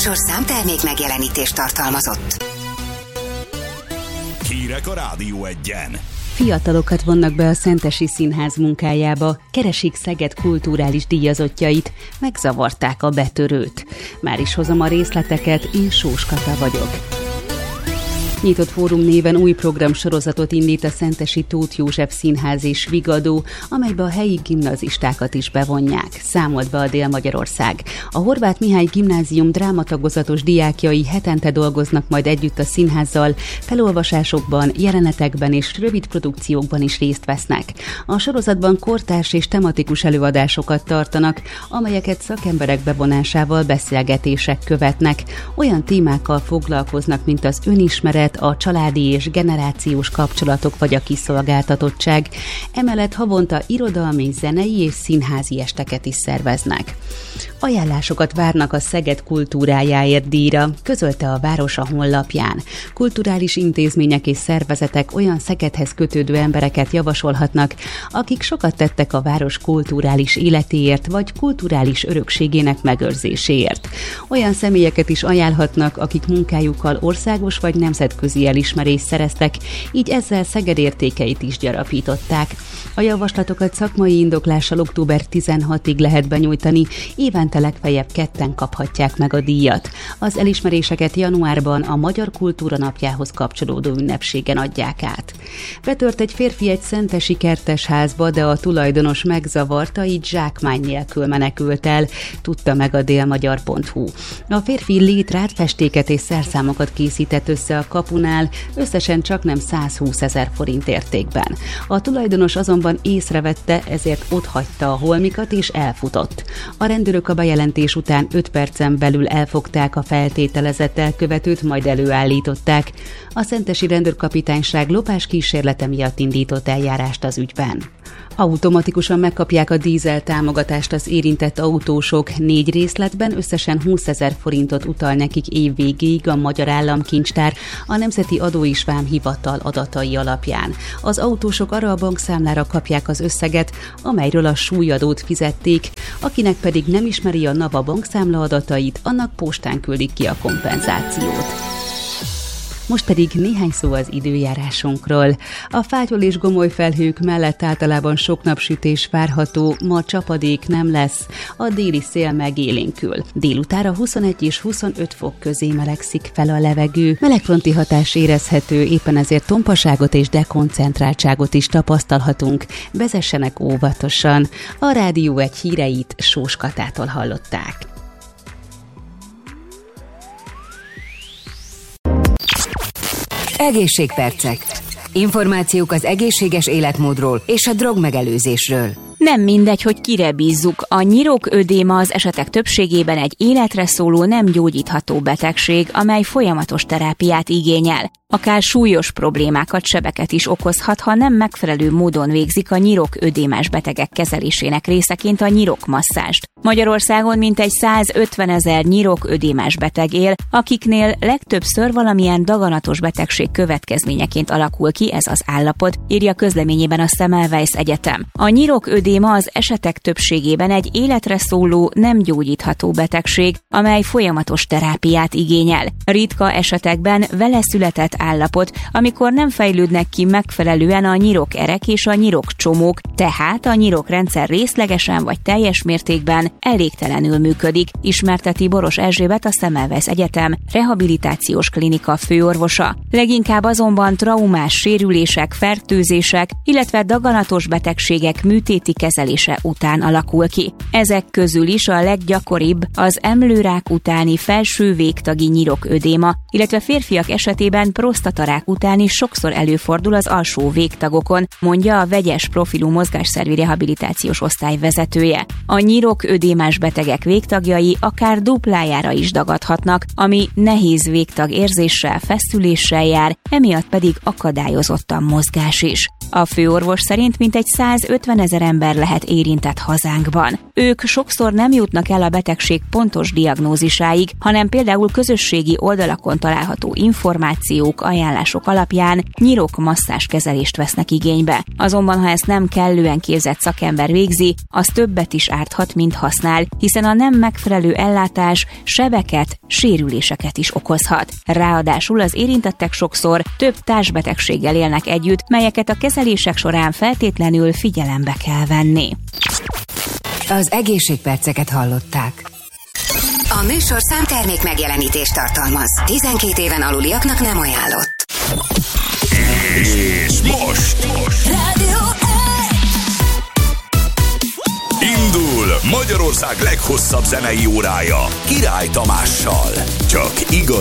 műsor számtermék megjelenítést tartalmazott. Hírek a Rádió Egyen. Fiatalokat vonnak be a Szentesi Színház munkájába, keresik Szeged kulturális díjazottjait, megzavarták a betörőt. Már is hozom a részleteket, én Sós Kata vagyok. Nyitott Fórum néven új programsorozatot indít a szentesi Tóth József Színház és Vigadó, amelybe a helyi gimnazistákat is bevonják, számolt be a Dél-Magyarország. A Horváth Mihály Gimnázium drámatagozatos diákjai hetente dolgoznak majd együtt a színházzal, felolvasásokban, jelenetekben és rövid produkciókban is részt vesznek. A sorozatban kortárs és tematikus előadásokat tartanak, amelyeket szakemberek bevonásával beszélgetések követnek. Olyan témákkal foglalkoznak, mint az önismeret, a családi és generációs kapcsolatok vagy a kiszolgáltatottság. Emellett havonta irodalmi, zenei és színházi esteket is szerveznek. Ajánlásokat várnak a Szeged kultúrájáért díjra, közölte a város a honlapján. Kulturális intézmények és szervezetek olyan Szegedhez kötődő embereket javasolhatnak, akik sokat tettek a város kulturális életéért vagy kulturális örökségének megőrzéséért. Olyan személyeket is ajánlhatnak, akik munkájukkal országos vagy nemzetközi elismerést szereztek, így ezzel Szeged értékeit is gyarapították. A javaslatokat szakmai indoklással október 16-ig lehet benyújtani, évente legfeljebb 2 kaphatják meg a díjat. Az elismeréseket januárban a Magyar Kultúra Napjához kapcsolódó ünnepségen adják át. Betört egy férfi egy szentesi kertesházba, de a tulajdonos megzavarta, így zsákmány nélkül menekült el, tudta meg a délmagyar.hu. A férfi létrát, festéket és szerszámokat készített össze a kapunál, összesen csaknem 120 000 forint értékben. A tulajdonos azonban észrevette, ezért otthagyta a holmikat és elfutott. A rendőrök a bejelentés után 5 percen belül elfogták a feltételezett elkövetőt, majd előállították. A szentesi rendőrkapitányság lopás kísérlete miatt indított eljárást az ügyben. Automatikusan megkapják a dízel támogatást az érintett autósok. 4 részletben összesen 20 000 forintot utal nekik év végéig a Magyar Államkincstár a Nemzeti Adó és Vámhivatal adatai alapján. Az autósok arra a bankszámlára kapják az összeget, amelyről a súlyadót fizették, akinek pedig nem ismeri a NAVA bankszámla adatait, annak postán küldik ki a kompenzációt. Most pedig néhány szó az időjárásunkról. A fátyol és gomoly felhők mellett általában sok napsütés várható, ma csapadék nem lesz, a déli szél megélénkül. Délutára 21 és 25 fok közé melegszik fel a levegő. Melegfronti hatás érezhető, éppen ezért tompaságot és dekoncentráltságot is tapasztalhatunk. Vezessenek óvatosan. A Rádió Egy híreit Sós Katától hallották. Egészségpercek. Információk az egészséges életmódról és a drogmegelőzésről. Nem mindegy, hogy kire bízzuk. A nyiroködéma az esetek többségében egy életre szóló nem gyógyítható betegség, amely folyamatos terápiát igényel. Akár súlyos problémákat, sebeket is okozhat, ha nem megfelelő módon végzik a nyiroködémás betegek kezelésének részeként a nyirokmasszást. Magyarországon mintegy 150 000 nyiroködémás beteg él, akiknél legtöbbször valamilyen daganatos betegség következményeként alakul ki ez az állapot, írja közleményében a Semmelweis Egyetem. A nyiroködéma az esetek többségében egy életre szóló, nem gyógyítható betegség, amely folyamatos terápiát igényel. Ritka esetekben vele született állapot, amikor nem fejlődnek ki megfelelően a nyirokerek és a nyirokcsomók, tehát a nyirokrendszer részlegesen vagy teljes mértékben elégtelenül működik, ismerteti Boros Erzsébet, a Semmelweis Egyetem rehabilitációs klinika főorvosa. Leginkább azonban traumás sérülések, fertőzések, illetve daganatos betegségek műtéti kezelése után alakul ki. Ezek közül is a leggyakoribb az emlőrák utáni felső végtagi nyiroködéma, illetve férfiak esetében prosztatarák után is sokszor előfordul az alsó végtagokon, mondja a vegyes profilú mozgásszervi rehabilitációs osztály vezetője. A nyiroködémás betegek végtagjai akár duplájára is dagadhatnak, ami nehéz végtag érzéssel, feszüléssel jár, emiatt pedig akadályozott a mozgás is. A főorvos szerint mintegy 150 000 ember lehet érintett hazánkban. Ők sokszor nem jutnak el a betegség pontos diagnózisáig, hanem például közösségi oldalakon található információk, ajánlások alapján nyirokmasszázskezelést vesznek igénybe. Azonban, ha ezt nem kellően képzett szakember végzi, az többet is árthat, mint használ, hiszen a nem megfelelő ellátás sebeket, sérüléseket is okozhat. Ráadásul az érintettek sokszor több társbetegséggel élnek együtt, melyeket a kezelések során feltétlenül figyelembe kell venni. Az egészségperceket hallották. A műsorszám termék megjelenítést tartalmaz. 12 éven aluliaknak nem ajánlott. És most Rádió indul Magyarország leghosszabb zenei órája Király Tamással. Csak igazi